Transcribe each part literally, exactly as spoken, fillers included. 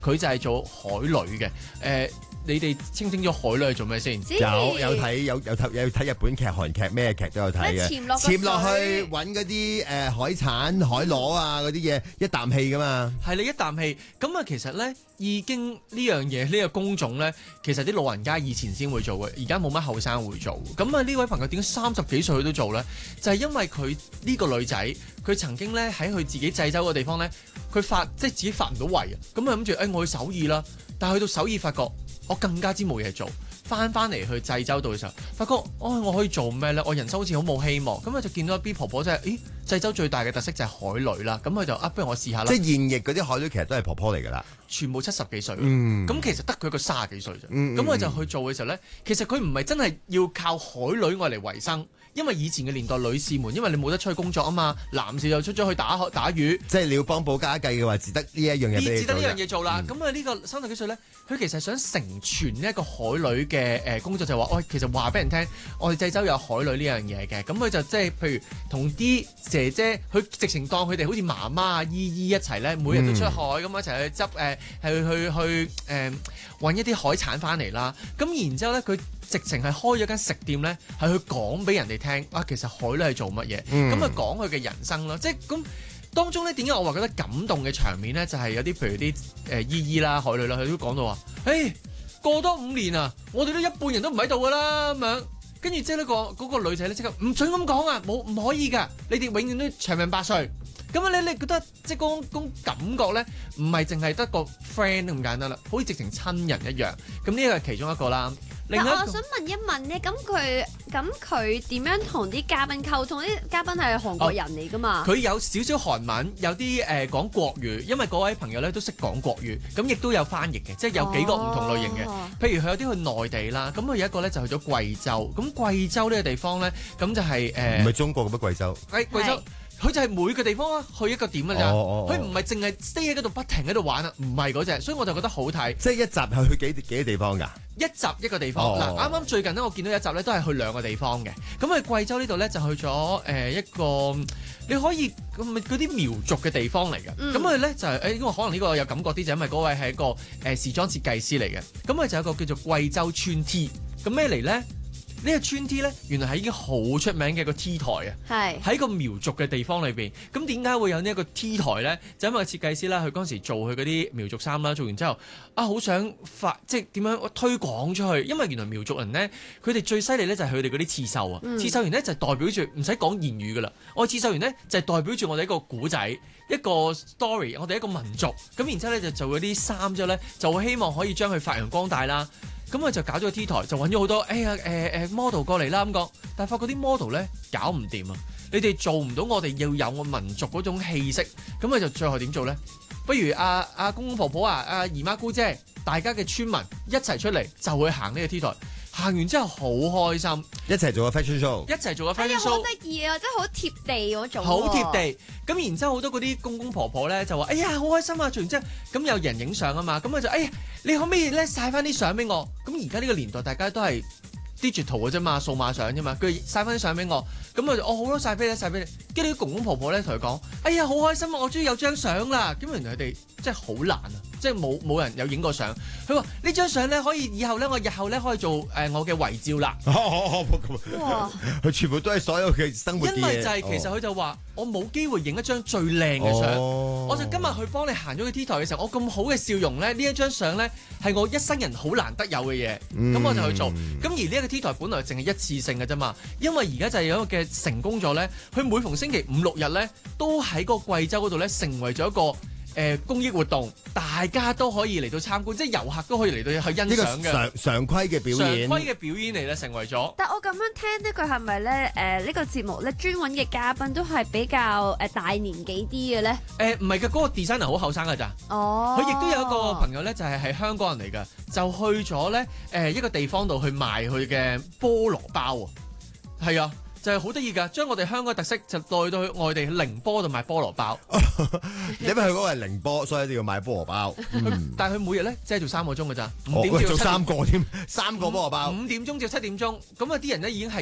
佢就係做海女嘅。誒、呃，你哋清唔清楚海女係做咩先？ 有有睇有有睇有睇日本劇、韓劇，咩劇都有睇嘅。 潛落潛落去揾嗰啲誒海產、海螺啊嗰啲嘢，一啖氣噶嘛。 係你一啖氣。咁啊，其實咧已經呢樣嘢呢個工種咧，其實啲老人家以前先會做嘅，而家冇乜後生會做。咁啊，呢位朋友點解三十幾歲佢都做咧？就係、是、因為佢呢個女仔，佢曾經咧喺佢自己濟州嘅地方咧，佢發即係自己發唔到圍啊。咁啊諗住誒我去首爾啦，但係去到首爾發覺我更加之冇嘢做。翻翻嚟去濟州度嘅時候，發覺哦，我可以做咩咧？我人生好似好冇希望。咁啊就見到一啲婆婆真係，咦，濟州最大嘅特色就係海女啦。咁佢就啊，不如我試下啦。 即係現役嗰啲海女其實都係婆婆嚟㗎啦， 全部七十幾歲。 嗯， 咁其實得佢一個三十幾歲啫。 嗯， 咁佢就去做嘅時候咧，其實佢唔係真係要靠海女愛嚟維生。因為以前嘅年代，女士們因為你冇得出去工作啊嘛，男士就出咗去打打魚， 即係你要幫補家計嘅話，只得呢一樣嘢俾你做。 只得呢樣嘢做啦。咁啊呢個三十幾歲咧，佢其實想承傳呢一個海女嘅誒工作，就係話，喂，其實話俾人聽，我哋濟州有海女呢樣嘢嘅。咁佢就即係譬如同啲姐姐，佢直情當佢哋好似媽媽啊、姨姨一齊咧，每日都出海咁、嗯、一齊去執誒，係去去誒揾、呃、一啲海產翻嚟啦。咁然之後咧，佢直情係開咗間食店咧，係去講俾人哋聽，啊，其實海女係做乜嘢？咁啊講佢嘅人生咯，即係咁當中咧，點解我話覺得感動嘅場面咧，就係、是、有啲譬如啲誒、呃、姨姨啦、海女啦，佢都講到話，誒過多五年啊，我哋都一半人都唔喺度噶啦咁樣。跟住之後呢個嗰個女仔咧即刻唔准咁講啊，冇唔可以㗎，你哋永遠都長命百歲。咁啊你你覺得即係嗰種感覺咧，唔係淨係得個 friend 咁簡單啦，好似直情親人一樣。咁呢個係其中一個啦。 但我想問一問咧，咁佢咁佢點樣同啲嘉賓溝通？啲嘉賓係韓國人嚟㗎嘛？ 佢、哦、有少少韓文，有啲誒、呃、講國語，因為嗰位朋友咧都識講國語，咁亦都有翻譯嘅，即係有幾個唔同類型嘅。哦、譬如佢有啲去內地啦，咁佢有一個咧就去咗貴州，咁貴州呢個地方咧，咁就係、是、誒。唔、 係中國嘅咩貴州？ 誒貴州。佢就係每個地方啊，去一個點㗎咋，佢唔係淨係 stay 喺嗰度不停喺度玩啊，唔係嗰隻，所以我就覺得好睇。 即係一集係去幾幾多地方㗎？ 一集一個地方。嗱、哦，啱啱最近咧，我見到一集咧都係去兩個地方嘅。咁去貴州呢度咧就去咗誒、呃、一個，你可以咁嗰啲苗族嘅地方嚟嘅。咁佢咧就係、是、誒，因為可能呢個有感覺啲，就因為嗰位係一個誒、呃、時裝設計師嚟嘅。咁佢就有一個叫做貴州村 T。咁咩嚟咧？呢個村 T 咧，原來係已經好出名嘅一個 T 台啊！係喺個苗族嘅地方裏邊，咁點解會有呢一個 T 台咧？就因為個設計師啦，佢嗰陣時做佢嗰啲苗族衫啦，做完之後啊，好想發即係點樣推廣出去，因為原來苗族人咧，佢哋最犀利咧就係佢哋嗰啲刺繡啊！嗯、刺繡員咧就係代表住唔使講言語噶啦，我刺繡員咧就係代表住我哋一個古仔、一個 story，我哋一個民族。咁然之後咧就做嗰啲衫之後咧，就會希望可以將佢發揚光大啦。咁佢就搞咗個 T 台，就揾咗好多，哎呀，誒、呃、誒 model 過嚟啦咁講，但係發覺啲 model 咧搞唔掂啊！你哋做唔到我哋要有我民族嗰種氣息，咁佢就最後點做咧？不如阿、啊、阿、啊、公公婆婆啊、阿、啊、姨媽姑姐，大家嘅村民一齊出嚟就去行呢個 T 台。行完之後好開心， 一齊做個 fashion show， 一齊做個 fashion show， 好得意啊！真係好貼地嗰種， 好貼地。咁然之後好多嗰啲公公婆婆咧就話：哎呀，好開心啊！做完之後，咁有人影相啊嘛，咁佢就：哎呀，你可唔可以咧曬翻啲相俾我？咁而家呢個年代大家都係 digital 嘅啫嘛，數碼相啫嘛，佢曬翻啲相俾我，咁我就我好多曬俾你，曬俾你。跟住啲公公婆婆咧同佢講：哎呀，好開心啊！我終於有張相啦！咁原來佢哋真係好難啊！即係冇冇人有影過相，佢話呢張相咧可以以後咧我日後咧可以做誒、呃、我嘅遺照啦。 哇！ 佢全部都係所有嘅生活嘅嘢。 因為就係、是、其實佢就話、哦、我冇機會影一張最靚嘅相， 哦、 我就今日去幫你行咗個 T 台嘅時候，我咁好嘅笑容咧，呢一張相咧係我一生人好難得有嘅嘢，咁、嗯、我就去做。咁而呢一個 T 台本來淨係一次性嘅啫嘛，因為而家就係有一個嘅成功咗咧，佢每逢星期五六日咧都喺個貴州嗰度咧成為咗一個。誒、呃、公益活動，大家都可以嚟到參觀，即係遊客都可以嚟到去欣賞嘅。呢個常常規嘅表演， 常規嘅表演嚟咧，成為咗。 但我咁樣聽咧，佢係咪咧？誒、呃、呢、呢個節目咧，專揾嘅嘉賓都係比較誒、呃、大年紀啲嘅咧？ 誒唔係嘅，嗰、嗰個 designer 好後生㗎咋。哦。佢亦都有一個朋友咧，就係、係、係香港人嚟㗎，就去咗咧誒一個地方度去賣佢嘅菠蘿包啊。係啊。就係好得意㗎，將我哋香港特色就帶到去外地寧波度賣菠蘿包。 因為佢嗰個係寧波，所以一定要買菠蘿包。嗯、 但係佢每日咧只係做三個鐘㗎咋， 五點、哦、做三個添，三個菠蘿包。五點鐘至七點鐘，咁啊啲人咧已經係一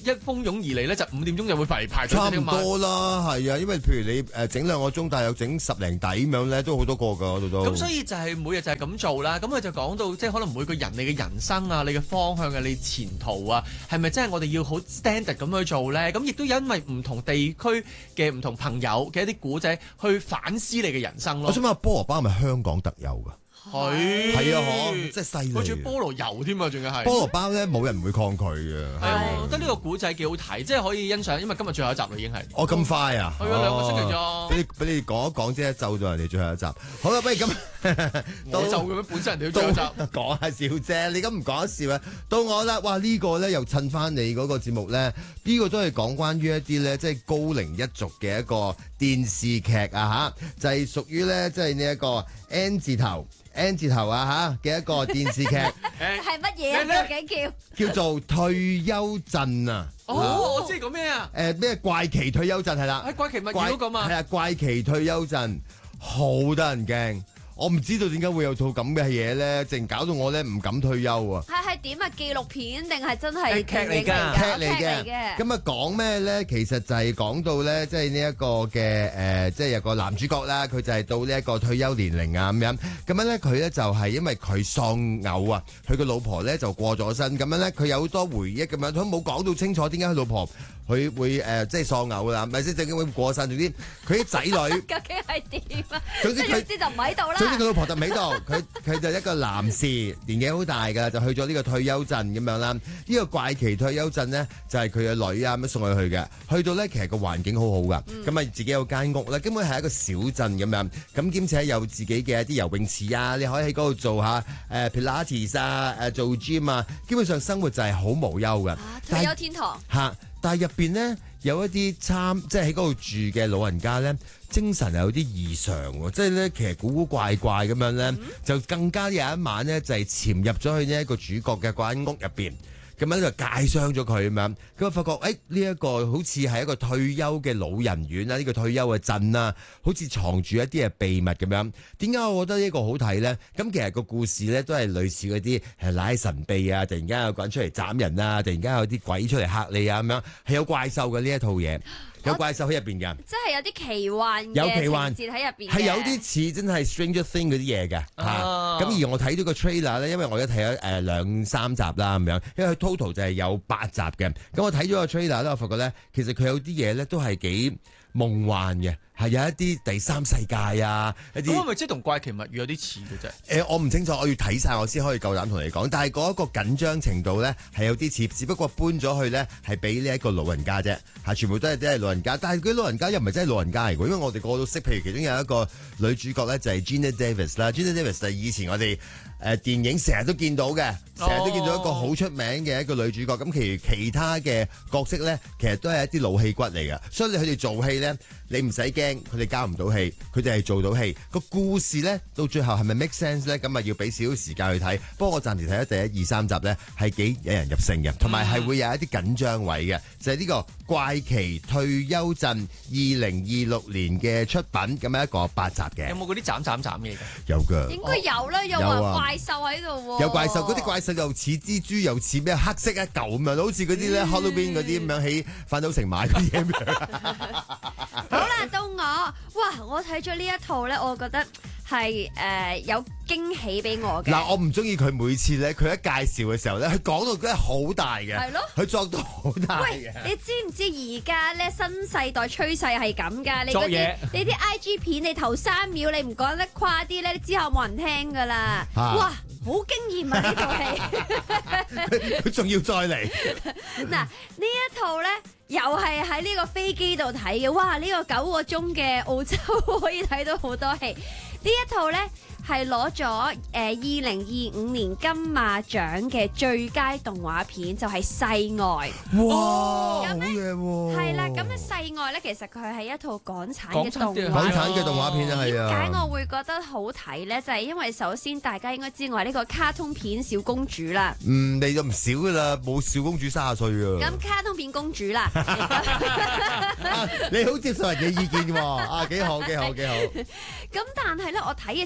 一蜂擁而嚟咧，就五點鐘就會排排隊差唔㗎嘛。 多啦，係啊，因為譬如你誒整兩個鐘，但係又整十零底咁樣咧，都好多個㗎嗰度都。 咁所以就係每日就係咁做啦。咁佢就講到即係可能每個人你嘅人生啊、你嘅方向啊、你前途啊，係咪真係我哋要好 standard 咁去做咧？咁亦都因為唔同地區嘅唔同朋友嘅一啲古仔去反思你嘅人生咯。 我想問下菠蘿包係咪香港特有㗎？ 係係啊，嗬，真係犀利。 好似菠蘿油添啊，仲要係菠蘿包咧，冇人會抗拒嘅。 係啊，我覺得呢個古仔幾好睇，即係可以欣賞。因為今日最後一集啦，已經係。 哦，咁快啊！ 係啊，兩個星期咋。 俾你俾你講一講啫，就咗人哋最後一集。好啦，不如咁， 我就咁樣，本身人哋都最後一集。 講下笑啫，你咁唔講笑啊？到我啦，哇！呢個咧又襯翻你嗰個節目咧，呢個都係講關於一啲咧，即係高齡一族嘅一個電視劇啊嚇，就係屬於咧，即係呢一個 N 字頭。N 字頭啊嚇嘅一個電視劇， 係乜嘢啊？究竟叫叫做退休鎮啊！ 哦，我知講咩啊？ 誒咩怪奇退休鎮係啦， 喺怪奇物語嗰個嘛。 係啊，怪奇退休鎮好得人驚。我唔知道點解會有套咁嘅嘢咧，淨搞到我咧唔敢退休啊！ 係係點啊？紀錄片定係真係劇嚟㗎？ 劇嚟嘅。咁啊講咩咧？其實就係講到咧，即係呢一個嘅誒，即係有個男主角啦，佢就係到呢一個退休年齡啊咁樣。咁樣咧，佢咧就係因為佢喪偶啊，佢個老婆咧就過咗身，咁樣咧佢有好多回憶咁樣，佢冇講到清楚點解佢老婆佢會誒即係喪偶啦，咪先正經會過身，總之佢啲仔女究竟係點啊？ 總之佢總之就唔喺度啦。 總之佢老婆就唔喺度，佢佢就一個男士，年紀好大㗎，就去咗呢個退休鎮咁樣啦。呢、這個怪奇退休鎮咧，就係佢嘅女啊咁樣送佢去嘅。去到咧，其實個環境好好㗎，咁啊、嗯、自己有間屋啦，根本係一個小鎮咁樣。咁兼且有自己嘅一啲游泳池啊，你可以喺嗰度做下誒、呃、Pilates 啊，誒做 gym 啊，基本上生活就係好無憂㗎。 啊、退休天堂嚇！但係入邊咧有一啲參，即係喺嗰度住嘅老人家咧，精神係有啲異常喎，即係咧其實古古怪怪咁樣咧，嗯、就更加有一晚咧就係、是、潛入咗去呢一個主角嘅嗰間屋入邊。咁樣就戒傷咗佢咁樣，咁啊發覺誒呢一個好似係一個退休嘅老人院啦，呢、這個退休嘅鎮啊，好似藏住一啲嘅秘密咁樣。點解我覺得呢個好睇咧？咁其實個故事咧都係類似嗰啲係賴神秘啊，突然間有個人出嚟斬人啊，突然間有啲鬼出嚟嚇你啊咁樣，係有怪獸嘅呢一套嘢。有怪獸喺入邊嘅， 即係有啲奇幻有奇幻情節喺入邊， 係有啲似真係 Stranger Things 嗰啲嘢嘅嚇。咁、啊、而我睇到個 trailer 咧，因為我而家睇咗誒兩三集啦咁樣，因為佢 total 就係有八集嘅。咁我睇咗個 trailer 咧，我發覺咧，其實佢有啲嘢咧都係幾夢幻嘅，係有一啲第三世界啊，一啲。咁係咪即係同怪奇物語有啲似嘅啫？誒、呃，我唔清楚，我要睇晒我先可以夠膽同你講。但係嗰一個緊張程度咧係有啲似，只不過搬咗去咧係俾呢一個老人家啫，係全部都係都係老人家。但係佢啲老人家又唔係真係老人家嚟嘅，因為我哋個個都識。譬如其中有一個女主角咧就係 Gina Davis 啦 ，Gina Davis 就係以前我哋誒、呃、電影成日都見到嘅，成日都見到一個好出名嘅一個女主角。咁其其他嘅角色咧，其實都係一啲老戲骨嚟嘅，所以佢哋做戲咧。你唔使驚，佢哋交唔到戲，佢哋係做到戲。個故事咧，到最後係咪 make sense 咧？咁啊要俾少少時間去睇。不過我暫時睇咗第一二三集咧，係幾引人入勝嘅，同埋係會有一啲緊張位嘅。就係、是、呢個怪奇退休鎮二零二六年嘅出品，咁樣一個八集嘅。有冇嗰啲斬斬斬嘢㗎？有㗎。應該有啦，有話怪獸喺度喎。有怪獸，嗰啲怪獸又似蜘蛛，又似咩黑色一嚿咁樣，好似嗰啲咧 Halloween 嗰啲咁樣喺飯島城買嗰啲咁樣。 好啦，到我，哇！我睇咗呢一套咧，我覺得係誒、呃、有驚喜俾我嘅。嗱， 我唔中意佢每次咧，佢一介紹嘅時候咧，佢講到真係好大嘅，係咯，佢作到好大嘅。 喂，你知唔知而家咧新世代趨勢係咁㗎？你嗰啲你啲 I G 片，你頭三秒你唔講得誇啲咧，之後冇人聽㗎啦。啊、哇！好驚豔啊！呢套戲， 佢仲要再嚟。 嗱，呢一套咧又係喺呢個飛機度睇嘅。哇！呢、這個九個鐘嘅澳洲可以睇到好多戲。呢一套咧係攞咗誒二零二五年金馬獎嘅最佳動畫片，就係、是《世外》。 哇！ 咁咧係啦，咁咧《世外》咧其實佢係一套港產嘅動畫， 港產嘅動畫片啊，係啊。 點解我會覺得好睇咧？就係、是、因為首先大家應該知我係呢個卡通片小公主啦。 嗯，你就唔少噶啦，冇小公主三十歲啊。 咁卡通片公主啦。 啊、你好接受人嘅意見喎，啊幾好幾好幾好。 咁但係咧，我睇嘅時候我就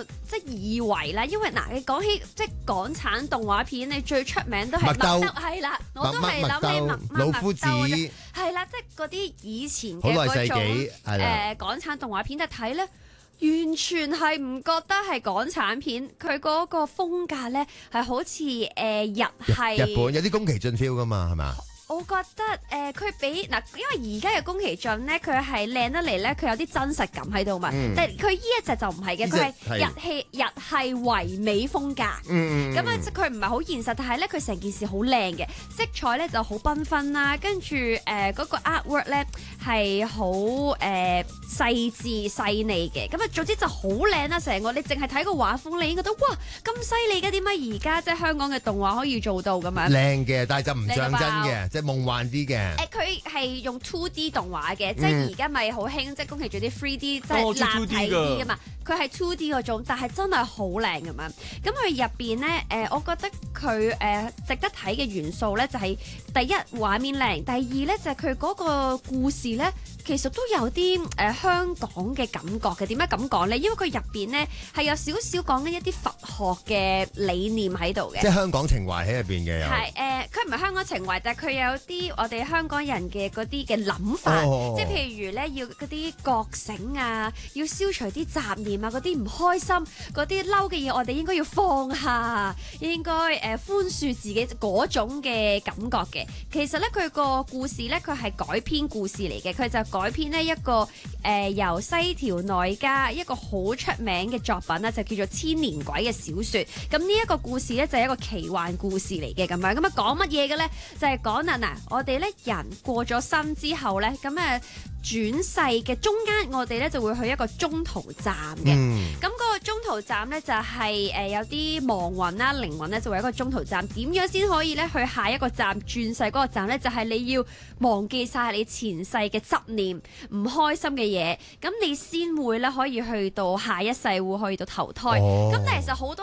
即係以為啦，因為嗱，你講起即係港產動畫片，你最出名都係麥兜，係啦，我都係諗起麥老夫子， 係啦，即係嗰啲以前嘅好耐世嗰種紀誒港產動畫片，但係睇咧。完全係唔覺得係港產片，佢嗰個風格咧係好似誒、呃、日系日本有啲宮崎駿 feel 噶嘛，係嘛？ 我覺得誒佢、呃、比嗱，因為而家嘅宮崎駿咧，佢係靚得嚟咧，佢有啲真實感喺度嘛。嗯、但係佢依一隻就唔係嘅，佢係日系日系唯美風格。嗯咁啊，即佢唔係好現實，但係咧佢成件事好靚嘅，色彩咧就好繽紛啦。跟住誒嗰個 artwork 咧係好誒細緻細膩嘅。咁啊，總之就好靚啦，成個你淨係睇個畫風，你已經覺得哇咁犀利嘅，點解而家即係香港嘅動畫可以做到咁樣？ 靚嘅，但係就唔像真嘅。即係夢幻啲嘅。誒， 佢係用 two D 動畫嘅，嗯、即係而家咪好興，即係宮崎駿啲 three D，即係立體啲噶嘛。佢係 two D 嗰種，但係真係好靚咁樣。咁佢入邊咧，誒、呃，我覺得佢誒、呃、值得睇嘅元素咧，就係、是、第一畫面靚，第二咧就係佢嗰個故事咧。其實都有啲誒、呃、香港嘅感覺嘅，點解咁講咧？因為佢入邊咧係有少少講緊一啲佛學嘅理念喺度嘅， 即係香港情懷喺入邊嘅。 係誒，佢唔係香港情懷，但係佢有啲我哋香港人嘅嗰啲嘅諗法，哦、即係譬如咧要嗰啲覺醒啊，要消除啲雜念啊，嗰啲唔開心、嗰啲嬲嘅嘢，我哋應該要放下，應該誒、呃、寬恕自己嗰種嘅感覺嘅。其實咧，佢個故事咧，佢係改編故事嚟嘅，佢就改編呢一個誒、呃、由西條內家一個好出名嘅作品啦，就叫做《千年鬼》嘅小説。咁呢一個故事咧就係一個奇幻故事嚟嘅咁樣。咁啊講乜嘢嘅咧？就係講啊嗱，我哋咧人過咗身之後咧，咁啊轉世嘅中間，我哋咧就會去一個中途站嘅。咁嗰、嗯、個中途站咧就係、是、誒、呃、有啲亡魂啦、靈魂咧，就會有一個中途站。點樣先可以咧去下一個站轉世嗰個站咧？就係、是、你要忘記晒你前世嘅執念。唔開心嘅嘢，咁你先會咧可以去到下一世，會去到投胎。咁、哦、但係其實好多